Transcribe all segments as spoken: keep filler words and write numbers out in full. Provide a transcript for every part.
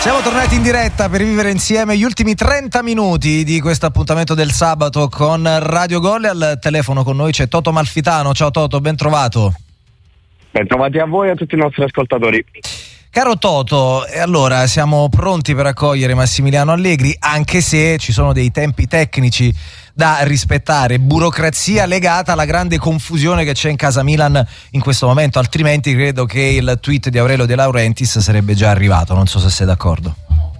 Siamo tornati in diretta per vivere insieme gli ultimi trenta minuti di questo appuntamento del sabato con Radio Gol. Al telefono con noi c'è Toto Malfitano. Ciao Toto, ben trovato. Ben trovati a voi e a tutti i nostri ascoltatori. Caro Toto, e allora siamo pronti per accogliere Massimiliano Allegri, anche se ci sono dei tempi tecnici da rispettare, burocrazia legata alla grande confusione che c'è in casa Milan in questo momento, altrimenti credo che il tweet di Aurelio De Laurentiis sarebbe già arrivato, non so se sei d'accordo.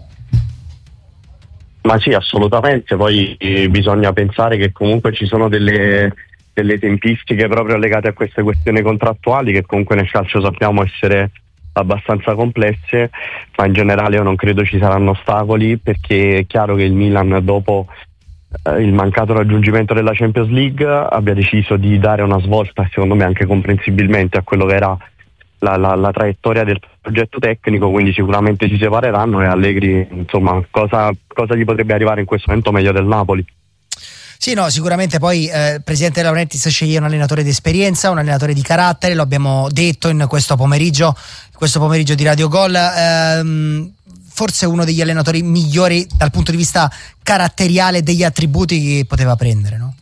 Ma sì, assolutamente, poi eh, bisogna pensare che comunque ci sono delle, delle tempistiche proprio legate a queste questioni contrattuali che comunque nel calcio sappiamo essere abbastanza complesse, ma in generale io non credo ci saranno ostacoli, perché è chiaro che il Milan, dopo eh, il mancato raggiungimento della Champions League, abbia deciso di dare una svolta, secondo me anche comprensibilmente, a quello che era la, la, la traiettoria del progetto tecnico, quindi sicuramente ci separeranno e Allegri, insomma, cosa, cosa gli potrebbe arrivare in questo momento meglio del Napoli? Sì, no, sicuramente poi eh, il presidente De Laurentiis sceglie un allenatore di esperienza, un allenatore di carattere, lo abbiamo detto in questo pomeriggio, questo pomeriggio di Radio Gol, ehm, forse uno degli allenatori migliori dal punto di vista caratteriale, degli attributi che poteva prendere, no?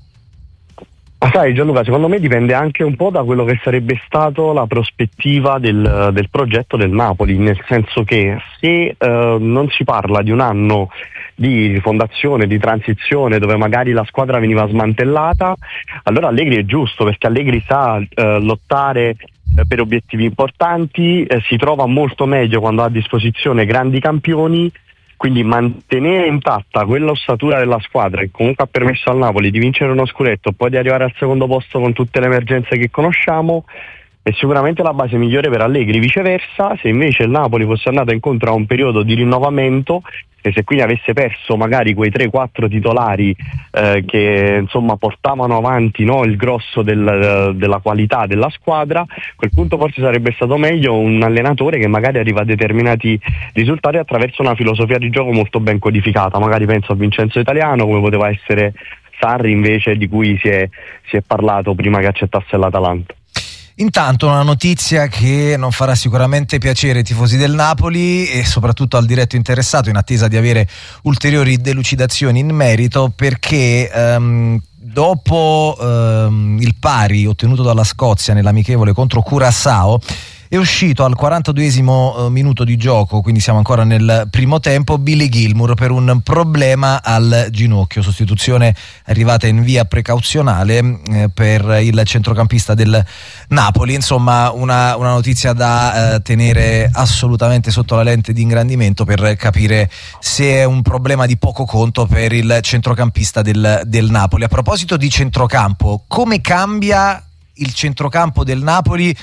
Ma sai Gianluca, secondo me dipende anche un po' da quello che sarebbe stato la prospettiva del, del progetto del Napoli, nel senso che se eh, non si parla di un anno di fondazione, di transizione, dove magari la squadra veniva smantellata, allora Allegri è giusto, perché Allegri sa eh, lottare eh, per obiettivi importanti, eh, si trova molto meglio quando ha a disposizione grandi campioni, quindi mantenere intatta quella ossatura della squadra che comunque ha permesso al Napoli di vincere uno scudetto e poi di arrivare al secondo posto con tutte le emergenze che conosciamo è sicuramente la base migliore per Allegri. Viceversa, se invece il Napoli fosse andato incontro a un periodo di rinnovamento e se quindi avesse perso magari quei tre quattro titolari eh, che insomma portavano avanti, no, il grosso del, della qualità della squadra, a quel punto forse sarebbe stato meglio un allenatore che magari arriva a determinati risultati attraverso una filosofia di gioco molto ben codificata. Magari penso a Vincenzo Italiano, come poteva essere Sarri invece, di cui si è, si è parlato prima che accettasse l'Atalanta. Intanto una notizia che non farà sicuramente piacere ai tifosi del Napoli e soprattutto al diretto interessato, in attesa di avere ulteriori delucidazioni in merito, perché um, dopo um, il pari ottenuto dalla Scozia nell'amichevole contro Curaçao, è uscito al quarantaduesimo minuto di gioco, quindi siamo ancora nel primo tempo, Billy Gilmour per un problema al ginocchio, sostituzione arrivata in via precauzionale eh, per il centrocampista del Napoli. Insomma, una, una notizia da eh, tenere assolutamente sotto la lente di ingrandimento per capire se è un problema di poco conto per il centrocampista del, del Napoli. A proposito di centrocampo, come cambia il centrocampo del Napoli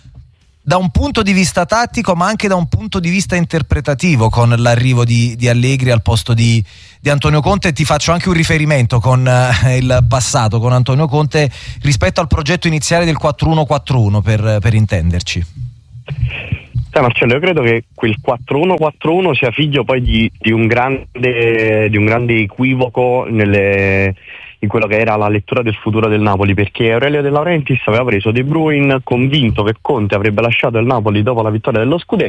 da un punto di vista tattico ma anche da un punto di vista interpretativo con l'arrivo di, di Allegri al posto di, di Antonio Conte? Ti faccio anche un riferimento con eh, il passato, con Antonio Conte, rispetto al progetto iniziale del quattro uno quattro uno, per, per intenderci. Sai Marcello, io credo che quel quattro uno quattro uno sia figlio poi di, di un grande di un grande equivoco nelle in quello che era la lettura del futuro del Napoli, perché Aurelio De Laurentiis aveva preso De Bruyne convinto che Conte avrebbe lasciato il Napoli dopo la vittoria dello scudetto